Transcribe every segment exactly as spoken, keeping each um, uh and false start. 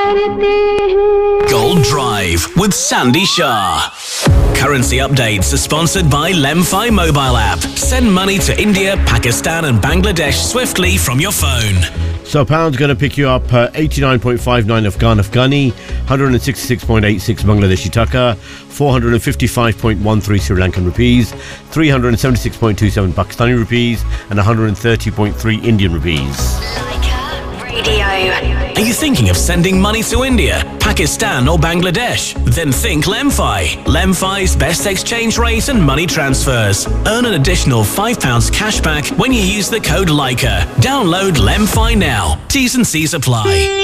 Gold Drive with Sandy Shah. Currency updates are sponsored by Lemfi mobile app. Send money to India, Pakistan and Bangladesh swiftly from your phone. So pound's going to pick you up uh, eighty-nine point five nine Afghan Afghani, one hundred sixty-six point eight six Bangladeshi Taka, four hundred fifty-five point one three Sri Lankan rupees, three hundred seventy-six point two seven Pakistani rupees and one hundred thirty point three Indian rupees. Leica Radio. Are you thinking of sending money to India, Pakistan or Bangladesh? Then think Lemfi. Lemfi's best exchange rate and money transfers. Earn an additional five pounds cash back when you use the code Leica. Download Lemfi now. T's and C's apply.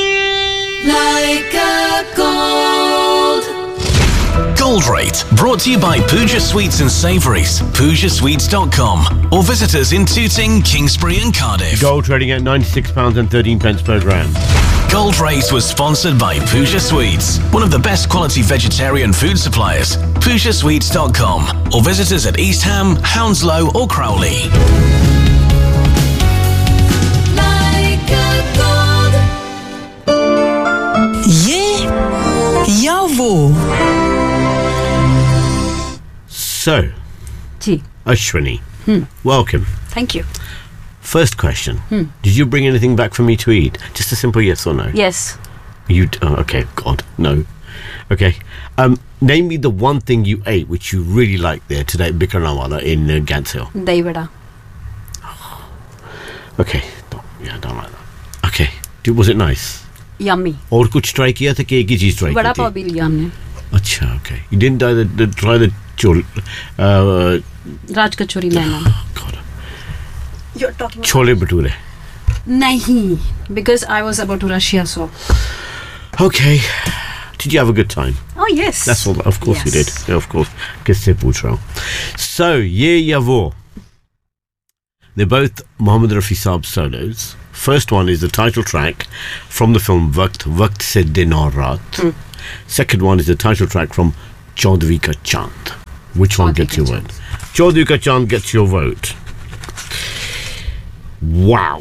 Leica Gold. Gold Rate, brought to you by Pooja Sweets and Savouries, pooja sweets dot com, or visit us in Tooting, Kingsbury and Cardiff. Gold trading at ninety-six pounds thirteen per gram. Gold Rate was sponsored by Pooja Sweets, one of the best quality vegetarian food suppliers. pooja sweets dot com, or visit us at East Ham, Hounslow or Crowley. ये या वो. So, Ji. Ashwini, Hmm. welcome. Thank you. First question. Hmm. Did you bring anything back for me to eat? Just a simple yes or no? Yes. You d- oh, okay, God, no. Okay. Um, name me the one thing you ate which you really liked there today at Bikaranwala in uh, Gants Hill. Dahi vada. Okay. Don't, yeah, I don't like that. Okay. Did, was it nice? Yummy. और कुछ try किया था कि एक ही चीज try Vada की थी? pav bhi liya हमने. अच्छा, okay. You didn't try the, the try the chol, uh, Raj kachori naina. God, You're talking about... chole bhature. Nahi. Because I was about to Russia, so... Okay. Did you have a good time? Oh, yes. That's all. Of course yes. you did. Yeah, of course. किससे पूछ रहा हूँ? So, ये या वो. They're both Mohammed Rafi Saab solos. First one is the title track from the film Waqt, Waqt Se Din Aur Raat. Mm. Second one is the title track from Chaudhary Ka Chand. Which one gets your vote? Chaudhary Ka Chand gets your vote. Wow.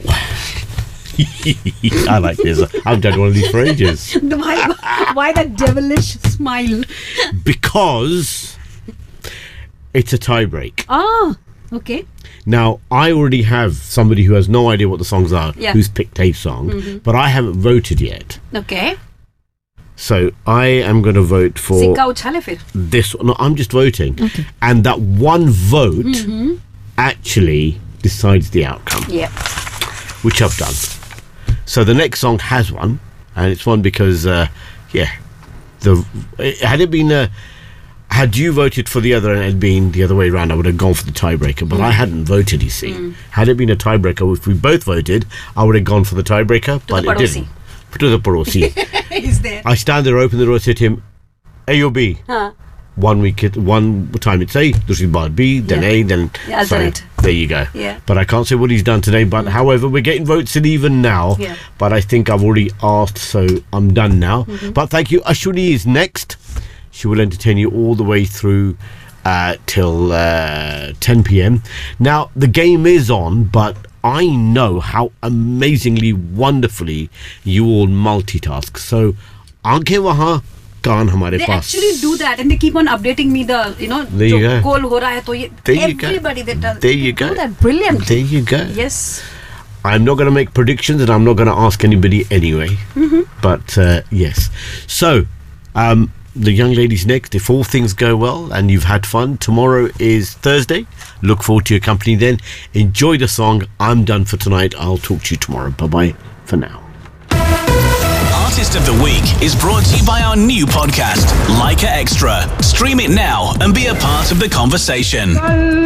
I like this. I've done one of these for ages. why, why that devilish smile? Because it's a tie break. Ah, okay. Now, I already have somebody who has no idea what the songs are, yeah. who's picked a song, mm-hmm. but I haven't voted yet. Okay. So I am going to vote for this. No, I'm just voting. Okay. And that one vote mm-hmm. actually decides the outcome. Yeah. Which I've done. So the next song has one, and it's one because, uh, yeah, the had it been a... Had you voted for the other and it had been the other way around, I would have gone for the tiebreaker. But mm. I hadn't voted, you see. Mm. Had it been a tiebreaker, if we both voted, I would have gone for the tiebreaker, to but the it didn't. To the Parosi. He's there. I stand there, open the door, say to him, A or B? Huh. One week, at, one time it's A, दूसरी बार B, then yeah. A, then... Yeah, so, it. there you go. Yeah. But I can't say what he's done today, but mm. however, we're getting votes in even now. Yeah. But I think I've already asked, so I'm done now. Mm-hmm. But thank you. Ashwini is next. She will entertain you all the way through uh, till uh, ten p.m. Now, the game is on, but I know how amazingly, wonderfully you all multitask. So, aankhein wahan, kaan hamare they paas. They actually do that, and they keep on updating me the, you know, there you go. Goal ho raha hai, to ye, there you everybody go. that does there you go. do that brilliant. There you go. Yes. I'm not going to make predictions, and I'm not going to ask anybody anyway. Mm-hmm. But, uh, yes. So, um... the young lady's next. If all things go well and you've had fun, tomorrow is Thursday. Look forward to your company then. Enjoy the song. I'm done for tonight. I'll talk to you tomorrow. Bye-bye for now. Artist of the Week is brought to you by our new podcast, Leica Extra. Stream it now and be a part of the conversation.